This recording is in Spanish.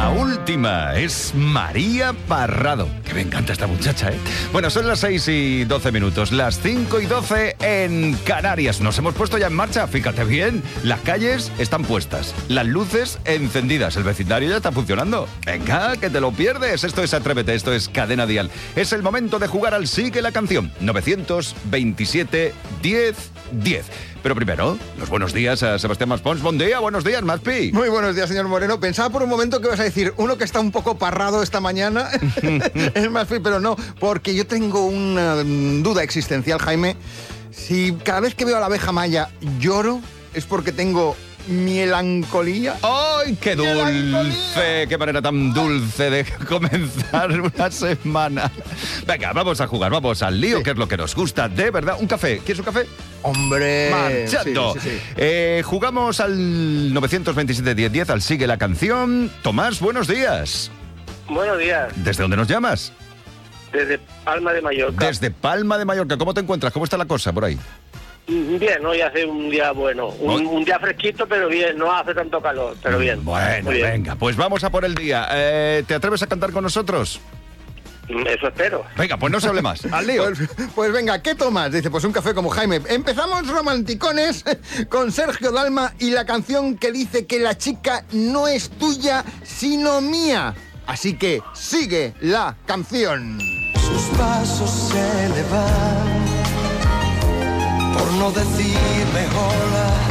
La última es María Parrado, que me encanta esta muchacha, ¿eh? Bueno, son las 6:12, las 5:12 en Canarias. Nos hemos puesto ya en marcha, fíjate bien. Las calles están puestas, las luces encendidas, el vecindario ya está funcionando. Venga, que te lo pierdes. Esto es Atrévete, esto es Cadena Dial. Es el momento de jugar al Sigue la Canción. 927 10 10. Pero primero, los buenos días a Sebastián Maspons. Buen día, buenos días, Maspi. Muy buenos días, señor Moreno. Pensaba por un momento que ibas a decir uno que está un poco parrado esta mañana es Maspi, pero no, porque yo tengo una duda existencial, Jaime. Si cada vez que veo a la abeja maya lloro, es porque tengo mielancolía. ¡Ay, qué dulce! ¡Qué manera tan dulce de comenzar una semana! Venga, vamos a jugar, vamos al lío, que es lo que nos gusta, de verdad. ¿Un café? ¿Quieres un café? ¡Hombre! ¡Marchando! Sí. Jugamos al 927 10 10, al Sigue la Canción. Tomás, buenos días. Buenos días. ¿Desde dónde nos llamas? Desde Palma de Mallorca. Desde Palma de Mallorca. ¿Cómo te encuentras? ¿Cómo está la cosa por ahí? Bien, hoy hace un día bueno, un día fresquito, pero bien, no hace tanto calor, pero bien. Bueno, bien. Venga, pues vamos a por el día. ¿Te atreves a cantar con nosotros? Eso espero. Venga, pues no se hable más. ¡Al lío! Pues venga, ¿qué tomas? Dice, pues un café como Jaime. Empezamos romanticones con Sergio Dalma y la canción que dice que la chica no es tuya, sino mía. Así que sigue la canción. Sus pasos se le van, por no decirme hola.